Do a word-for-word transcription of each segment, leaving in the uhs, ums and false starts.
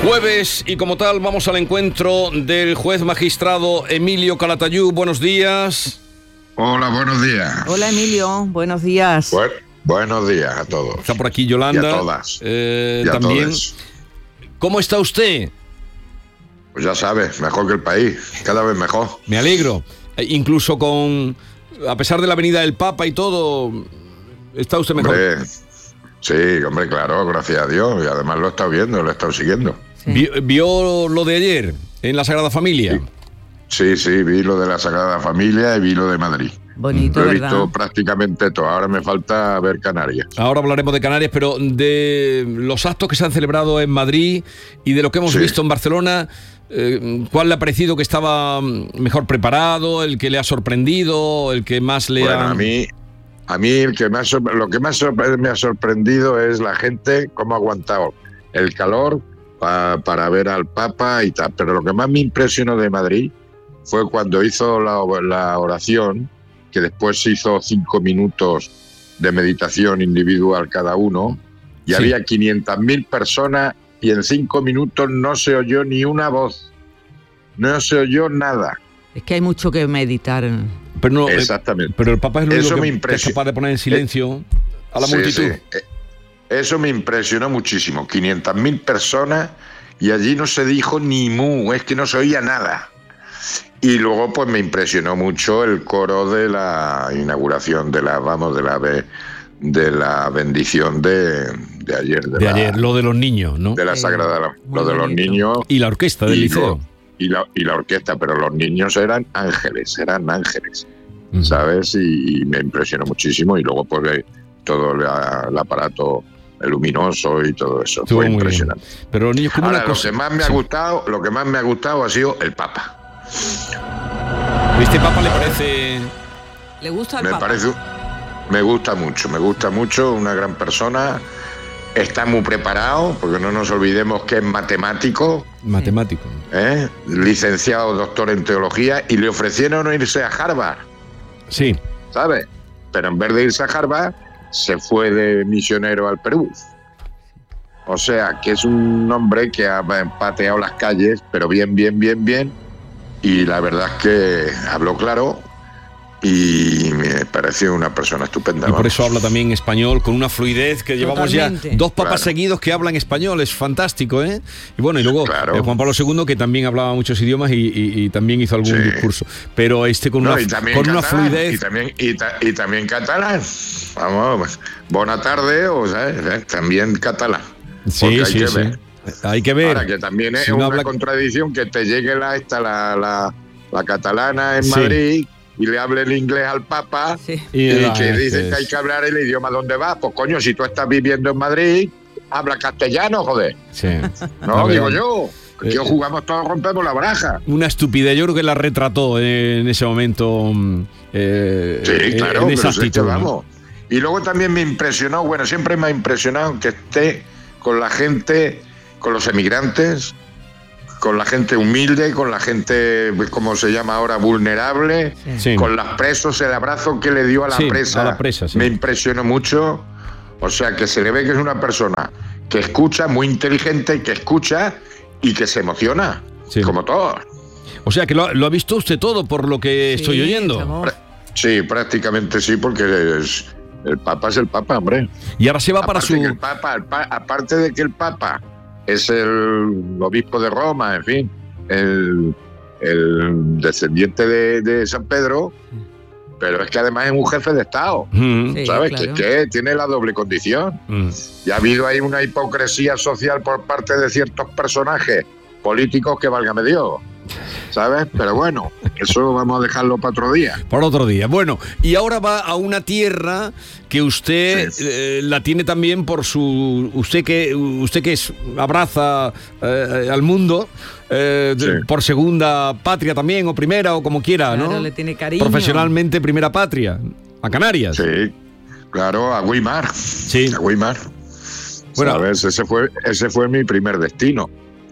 Jueves y como tal vamos al encuentro del juez magistrado Emilio Calatayud. Buenos días. Hola, buenos días. Hola Emilio, buenos días. Bueno, buenos días a todos. Está por aquí Yolanda. Y a todas. Eh, y a también. todos. ¿Cómo está usted? Pues ya sabes, mejor que el país, cada vez mejor. Me alegro. Eh, incluso con, a pesar de la venida del Papa y todo, ¿está usted mejor? Hombre, sí, hombre, claro, gracias a Dios. Y además lo he estado viendo, lo he estado siguiendo. Sí. ¿Vio, vio lo de ayer en la Sagrada Familia? Sí, sí, vi lo de la Sagrada Familia y vi lo de Madrid. Bonito, Lo he ¿verdad? visto prácticamente todo. Ahora me falta ver Canarias. Ahora hablaremos de Canarias, pero de los actos que se han celebrado en Madrid y de lo que hemos Sí. visto en Barcelona, eh, ¿cuál le ha parecido que estaba mejor preparado, el que le ha sorprendido, el que más le Bueno, ha... a mí, a mí el que más, lo que más sorpre- me ha sorprendido es la gente, cómo ha aguantado el calor pa- para ver al Papa y tal. Pero lo que más me impresionó de Madrid fue cuando hizo la, la oración, que después se hizo cinco minutos de meditación individual cada uno, y Sí. había quinientas mil personas y en cinco minutos no se oyó ni una voz, no se oyó nada. Es que hay mucho que meditar. Pero, no, eh, Exactamente. pero el Papa es el Eso único me que, que es impresiona. capaz de poner en silencio a la Sí, multitud. sí. Eh, Eso me impresionó muchísimo. quinientas mil personas y allí no se dijo ni mu, es que no se oía nada. Y luego pues me impresionó mucho el coro de la inauguración de la, vamos, de la be- de la bendición de, de ayer. De, De la, ayer, lo de los niños, ¿no? de la Sí, Sagrada, muy lo de los bonito. niños Y la orquesta del y, liceo. lo- y, la, y la orquesta, pero los niños eran ángeles, eran ángeles. Ujú. ¿Sabes? Y, y me impresionó muchísimo. Y luego, pues, ve todo la- el aparato luminoso y todo eso. Estuvo Fue muy impresionante. bien. Pero los niños, como Ahora, una lo cosa... que más me ha Sí. gustado, lo que más me ha gustado ha sido el Papa. ¿Este Papa le parece...? ¿Le gusta el Me Papa? parece, me gusta mucho, me gusta mucho, una gran persona. Está muy preparado, porque no nos olvidemos que es matemático, Matemático. ¿eh? Licenciado, doctor en teología, y le ofrecieron irse a Harvard, Sí. ¿sabes? Pero en vez de irse a Harvard, se fue de misionero al Perú. O sea, que es un hombre que ha pateado las calles, pero bien, bien, bien, bien. Y la verdad es que habló claro y me pareció una persona estupenda. Y por vamos. eso habla también español con una fluidez que llevamos Totalmente. ya dos papas Claro. seguidos que hablan español, es fantástico, ¿eh? Y bueno, y luego Claro. eh, Juan Pablo segundo, que también hablaba muchos idiomas y, y- y también hizo algún Sí. discurso, pero este con No, una, y también con una catalán, fluidez. Y también, y, ta- y también catalán. Vamos, buena tarde, o sea, ¿eh? También catalán. Sí, Porque hay sí, que sí. ver. Hay que ver. Ahora, que también es Si no una habla- contradicción que te llegue la, esta, la, la, la catalana en Sí. Madrid y le hable el inglés al Papa. Sí. Y, Y ah, que es dicen que que hay es- que hablar el idioma donde va. Pues coño, si tú estás viviendo en Madrid, habla castellano, joder. sí. No, La digo verdad. yo. Aquí Eh, jugamos todos, rompemos la baraja. Una estupidez, yo creo que la retrató en ese momento. mm, eh, Sí, eh, claro, en pero esa sí que actitud, ¿no? vamos. Y luego también me impresionó, bueno, siempre me ha impresionado que esté con la gente, con los emigrantes, con la gente humilde, con la gente, como se llama ahora, vulnerable, Sí. con los presos, el abrazo que le dio a la Sí, presa, a la presa, sí. me impresionó mucho. O sea, que se le ve que es una persona que escucha, muy inteligente, que escucha y que se emociona, Sí. como todos. O sea, que lo, lo ha visto usted todo por lo que Sí, estoy oyendo. estamos- Sí, prácticamente sí, porque es- el Papa es el Papa, hombre. Y ahora se va para Aparte, que su... el Papa, el pa- aparte de que el Papa es el obispo de Roma, en fin, el, el descendiente de, de San Pedro, pero es que además es un jefe de Estado, Mm, Sí, ¿sabes? claro. Que, que tiene la doble condición. mm. Y ha habido ahí una hipocresía social por parte de ciertos personajes políticos que válgame Dios, ¿sabes? Pero bueno, eso vamos a dejarlo para otro día. Para otro día. Bueno, y ahora va a una tierra que usted Sí. eh, la tiene también por su... Usted que usted que es, abraza eh, al mundo, eh, de- Sí. por segunda patria también, o primera, o como quiera, Claro, ¿no? le tiene cariño. Profesionalmente, primera patria. A Canarias. Sí, claro, a Guimar. Sí. A Guimar. Bueno. ¿Sabes? Ese fue, ese fue mi primer destino,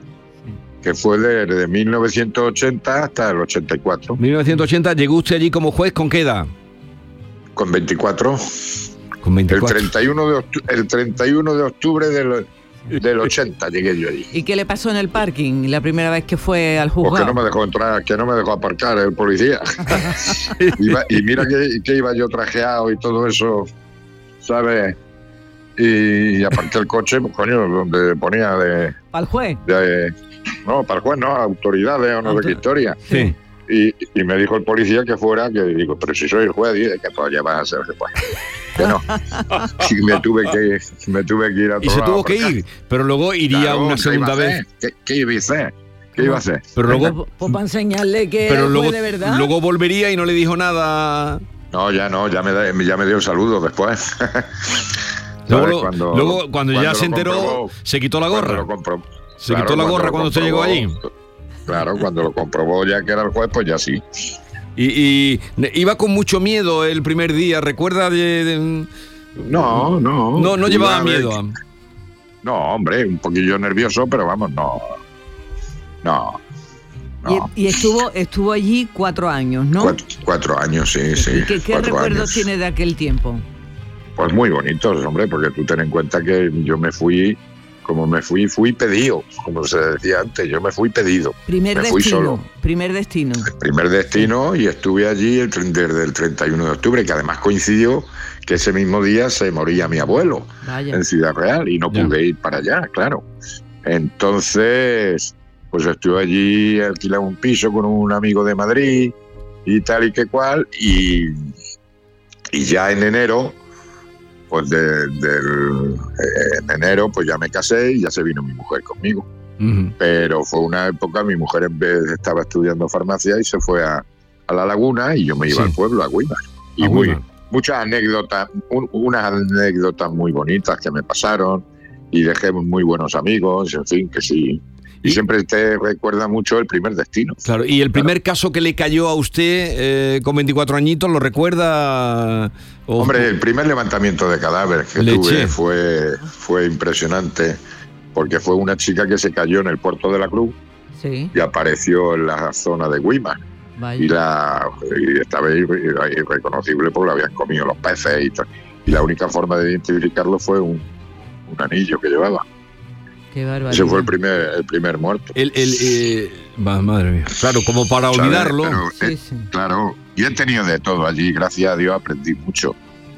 que fue desde mil novecientos ochenta hasta el ochenta y cuatro, mil novecientos ochenta, llegó usted allí como juez, ¿con qué edad? con veinticuatro. Con El veinticuatro. treinta y uno de octubre, el treinta y uno de octubre del, del ochenta llegué yo allí. ¿Y qué le pasó en el parking la primera vez que fue al juzgado? Porque no me dejó entrar, que no me dejó aparcar el policía. Iba, y mira que, que iba yo trajeado y todo eso, ¿sabes? Y, y aparqué el coche, pues coño, donde ponía de... ¿Para el juez? De, no, para el juez no, autoridades o no sé qué historia. Sí. Y, y me dijo el policía que fuera, que digo, pero si soy el juez, dice que todavía vas a ser el juez. Que no. Y me tuve que, me tuve que ir a otro Y se lado tuvo que aparcar. ir, pero luego iría Claro, una ¿qué segunda iba a vez. hacer? ¿Qué, qué iba a hacer? ¿Qué iba a hacer? Pero Venga. luego, Pues para enseñarle que pero era luego, juez de verdad. luego volvería y no le dijo nada. No, ya no, ya me, da- ya me dio el saludo después. Luego, ¿Sabes? lo- Cuando- luego, cuando ya cuando se lo enteró, comprobó, se quitó la cuando gorra. lo compro- Se claro, quitó la gorra lo cuando usted llegó allí. comprobó, Claro, cuando lo comprobó ya que era el juez, pues ya sí. Y, y iba con mucho miedo el primer día. ¿Recuerda de...? de- No, no. no, no llevaba Iba a ver- miedo. a- No, hombre, un poquillo nervioso, pero vamos, no. No. no. Y, y estuvo estuvo allí cuatro años, ¿no? Cuatro, cuatro años, sí, sí. ¿Y qué, qué cuatro recuerdos años. tiene de aquel tiempo? Pues muy bonitos, hombre, porque tú ten en cuenta que yo me fui, como me fui, fui pedido, como se decía antes, yo me fui pedido. Primer Me fui destino. solo. Primer destino. Primer destino y estuve allí el, tre- desde el treinta y uno de octubre, que además coincidió que ese mismo día se moría mi abuelo Vaya. en Ciudad Real y no Ya. pude ir para allá, claro. Entonces, pues estuve allí, alquilé un piso con un amigo de Madrid y tal y que cual, y, y ya en enero, pues de- del, eh, en enero, pues ya me casé y ya se vino mi mujer conmigo. Ujú. Pero fue una época, mi mujer en vez estaba estudiando farmacia y se fue a, a la laguna y yo me iba Sí. al pueblo, a Guimar. Y A muy, Guimar. muchas anécdotas, un- unas anécdotas muy bonitas que me pasaron y dejé muy buenos amigos, en fin, que sí. Y, Y- siempre te recuerda mucho el primer destino. Claro, y el primer caso que le cayó a usted eh, con veinticuatro añitos, ¿lo recuerda? O- Hombre, el primer levantamiento de cadáveres que Leche. tuve fue, fue impresionante porque fue una chica que se cayó en el puerto de la Cruz Sí, y apareció en la zona de Guimar. vaya. y la y estaba irre- irreconocible porque le habían comido los peces y tal. Y la única forma de identificarlo fue un, un anillo que llevaba. Qué barbaridad. Ese fue el primer el primer muerto. El, el, eh, va, madre mía. Claro, como para ¿Sabes? olvidarlo. Pero, Sí, eh, sí. claro, y he tenido de todo allí, gracias a Dios aprendí mucho.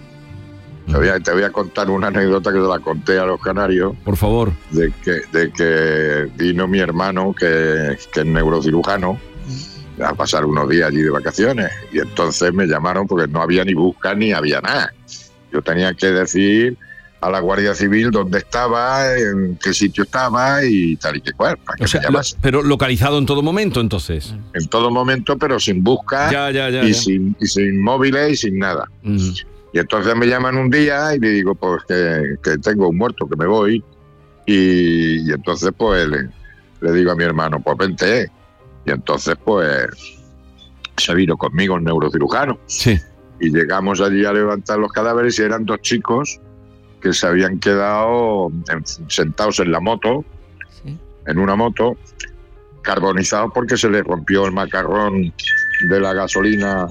Te voy, a, te voy a contar una anécdota que se la conté a los canarios, Por favor. de que, de que vino mi hermano, que, que es neurocirujano, a pasar unos días allí de vacaciones. Y entonces me llamaron porque no había ni busca ni había nada. Yo tenía que decir a la Guardia Civil dónde estaba, en qué sitio estaba y tal y que cual, para que O sea, me lo- llamase. pero localizado en todo momento, entonces. En todo momento, pero sin busca Ya, ya, ya. y, ya. Sin, y sin móviles y sin nada. Ujú. Y entonces me llaman un día y le digo, pues que, que tengo un muerto, que me voy. Y, y entonces pues le, le digo a mi hermano, pues vente. Y entonces pues se vino conmigo el neurocirujano. Sí. Y llegamos allí a levantar los cadáveres y eran dos chicos que se habían quedado en- sentados en la moto, Sí. en una moto, carbonizados porque se les rompió el macarrón de la gasolina,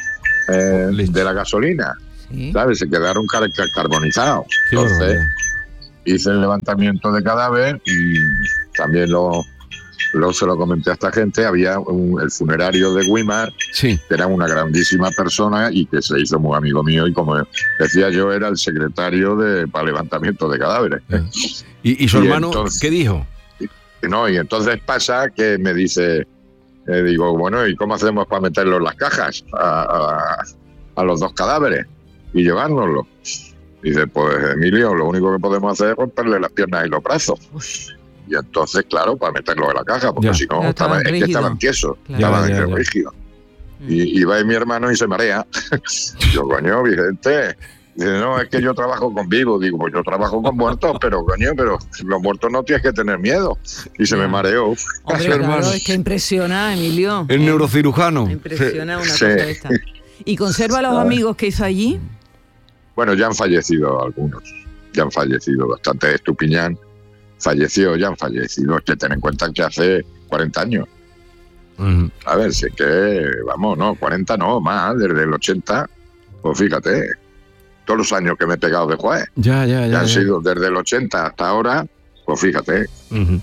eh, Leche. de la gasolina. Sí. ¿Sabes? Se quedaron car- car- carbonizados. Qué Entonces barbaridad. hice el levantamiento de cadáver y también lo, lo se lo comenté a esta gente. Había un- el funerario de Guimar, Sí. que era una grandísima persona y que se hizo muy amigo mío y como decía yo, era el secretario de para levantamiento de cadáveres. ¿Y, y su Y hermano entonces- qué dijo? No, y entonces pasa que me dice, eh, digo, bueno, ¿y cómo hacemos para meterlo en las cajas a, a- a los dos cadáveres y llevárnoslo? Dice, pues Emilio, lo único que podemos hacer es romperle las piernas y los brazos. Y entonces, claro, para meterlo en la caja, porque Ya. si no, Ya estaban, estaban es que rígidos. estaban tiesos, Claro. estaban Ya, ya, ya. rígidos. Y, y va ahí mi hermano y se marea. Yo, coño, Vicente. Dice, no, es que yo trabajo con vivos. Digo, pues yo trabajo con muertos, pero coño, pero los muertos no tienes que tener miedo. Y se Ya. me mareó. Hombre, Su claro, hermano. es que impresiona, Emilio. El Eh, neurocirujano. Impresiona una Sí. cosa de esta. ¿Y conserva a los amigos que hizo allí? Bueno, ya han fallecido algunos. Ya han fallecido bastante. Estupiñán falleció, ya han fallecido. Es que ten en cuenta que hace cuarenta años. Ujú. A ver, si es que, vamos, no, cuarenta no, más, desde el ochenta. Pues fíjate, todos los años que me he pegado de juez. Ya, ya, ya. Ya han ya. sido desde el ochenta hasta ahora, Pues fíjate. Uh-huh.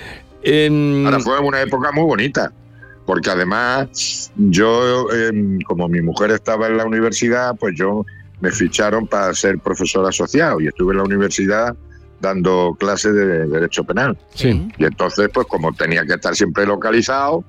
En... Ahora fue una época muy bonita, porque además yo, eh, como mi mujer estaba en la universidad, pues yo me ficharon para ser profesor asociado y estuve en la universidad dando clases de Derecho Penal. Sí. Y entonces, pues como tenía que estar siempre localizado,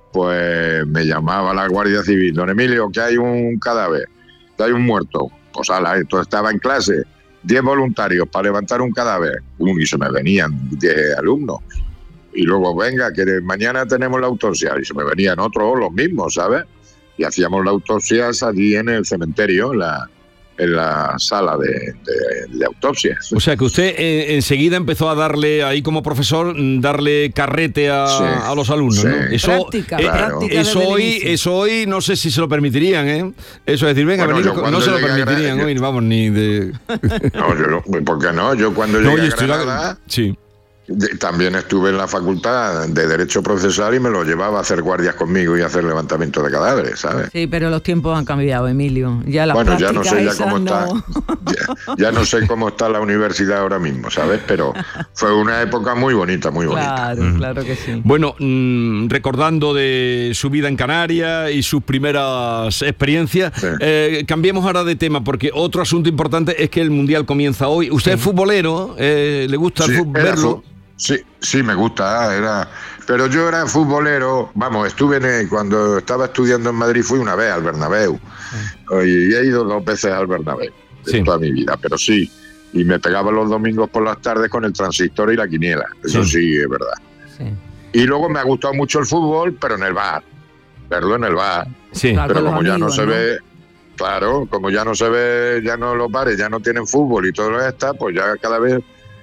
pues me llamaba la Guardia Civil. Don Emilio, que hay un cadáver, que hay un muerto. Pues ala, entonces estaba en clase, diez voluntarios para levantar un cadáver. Y se me venían diez alumnos. Y luego, venga, que mañana tenemos la autopsia. Y se me venían otros, los mismos, ¿sabes? Y hacíamos la autopsia allí en el cementerio, en la, en la sala de, de, de autopsias. O sea, que usted eh, enseguida empezó a darle, ahí como profesor, darle carrete a, sí, a los alumnos, sí. ¿no? Eso, práctica, eh, claro. eso, hoy, eso hoy no sé si se lo permitirían, ¿eh? Eso es decir, venga, bueno, venid, no se lo permitirían hoy, vamos, ni de... No, yo no, ¿por qué no? Yo cuando no, llegué a Granada... La... Sí. También estuve en la facultad de Derecho Procesal y me lo llevaba a hacer guardias conmigo y a hacer levantamiento de cadáveres, ¿sabes? Sí, pero los tiempos han cambiado, Emilio. Ya la bueno, ya no sé ya cómo no... está. Ya, ya no sé cómo está la universidad ahora mismo, ¿sabes? Pero fue una época muy bonita, muy bonita. Claro, mm. claro que sí. Bueno, mmm, recordando de su vida en Canarias y sus primeras experiencias, sí. eh, cambiemos ahora de tema, porque otro asunto importante es que el Mundial comienza hoy. ¿Usted sí. es futbolero? Eh, ¿Le gusta sí, el fútbol, verlo? Sí, sí, me gusta, era, pero yo era futbolero, vamos, estuve en el, cuando estaba estudiando en Madrid fui una vez al Bernabéu, sí. y he ido dos veces al Bernabéu en sí. toda mi vida, pero sí, y me pegaba los domingos por las tardes con el transistor y la quiniela, eso sí, sí es verdad. Sí. Y luego me ha gustado mucho el fútbol, pero en el bar, verlo en el bar, sí. pero como ya amigos, no se ¿no? ve... Claro, como ya no se ve, ya no los bares, ya no tienen fútbol y todo lo que está, pues ya cada vez...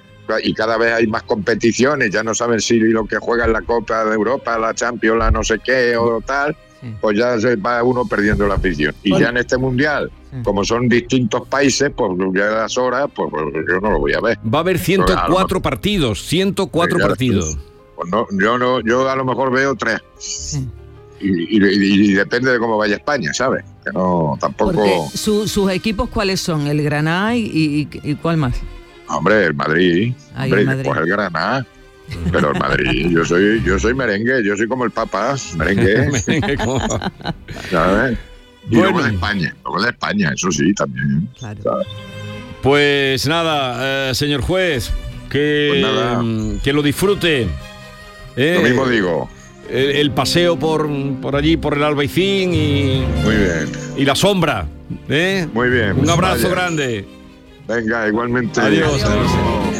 Y cada vez hay más competiciones, ya no saben si lo que juega en la Copa de Europa, la Champions, la no sé qué o tal, sí. pues ya se va uno perdiendo la afición. Y bueno, ya en este Mundial, sí. como son distintos países, pues ya a las horas, pues, pues yo no lo voy a ver. Va a haber ciento cuatro partidos, ciento cuatro sí, partidos. Pues no, yo, no, yo a lo mejor veo tres. Sí. Y, y, y, y depende de cómo vaya España, ¿sabes? Que no, tampoco... Su, ¿Sus equipos cuáles son? ¿El Granada y, y, y cuál más? Hombre, el Madrid, Ay, hombre, el Madrid. Después el Granada, pero el Madrid, yo soy, yo soy merengue, yo soy como el Papa, merengue, ¿sabes? Y bueno. luego de España, luego de España, eso sí, también. Claro. ¿Sabes? Pues nada, eh, señor juez, que, pues nada. que lo disfrute. ¿eh? Lo mismo digo. El, el paseo por, por allí, por el Albaicín y, Muy bien. y la sombra. ¿eh? Muy bien. Un abrazo Vaya. grande. Venga, igualmente. Adiós. Adiós.